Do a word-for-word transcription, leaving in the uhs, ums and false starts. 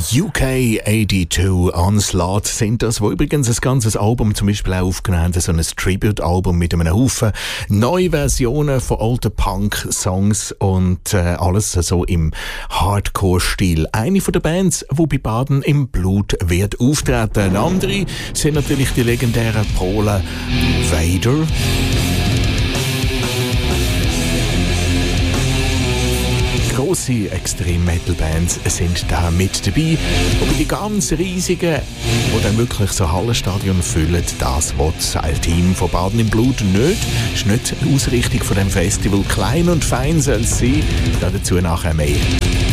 U K zweiundachtzig Onslaught sind das, wo übrigens ein ganzes Album zum Beispiel auch aufgenommen haben, so ein Tribute-Album mit einem Haufen neue Versionen von alten Punk-Songs und äh, alles so im Hardcore-Stil. Eine von der Bands, die bei Baden im Blut wird auftreten. Andere sind natürlich die legendären Polen Vader. Grosse Extrem-Metal-Bands sind da mit dabei. Aber die ganz riesigen, die dann wirklich so Hallenstadion füllen, das will das Team von Baden im Blut nicht. Das ist nicht die Ausrichtung von dem Festival. Klein und fein soll es sein. Dazu nachher mehr.